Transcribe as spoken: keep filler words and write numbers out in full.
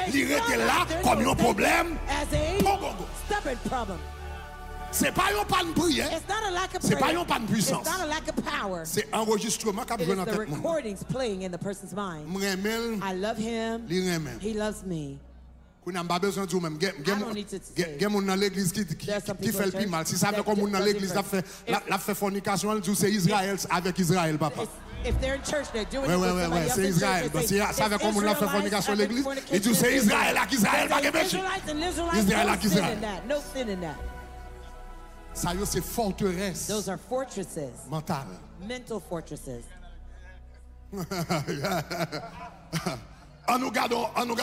il était là comme un problème. Stubborn problem. C'est pas un pan de prière. It's not a lack of C'est pas prayer. un pan de puissance. It's not a lack of power. C'est enregistrement qui a It joué is dans the tête monde. recordings playing in the person's mind. M'aimel, I love him. li remel. He loves me. Qu'on n'a pas besoin de tout même. I don't need to say. Gen moun dans l'église qui qui There's some qui people fait le in plus church mal. Si ça fait that comme moun dans does l'église it la fait first. la la fait fornication, elle dit c'est Israël avec Israël papa. It's- If they're in church, they're doing Ouais it ouais with ouais somebody ouais, else c'est in church, Israël. they Parce say, que ça fait it's comme moun la fait Israelites fornication having l'église. fornication Il dit c'est in Israël avec Israël pas They say péché. Israelites and Israelites, Israël no avec sin Israël. in that. No sin in that. Ça yo c'est forteresse Those are fortresses, mentale. mental fortresses. En nous gardons en nous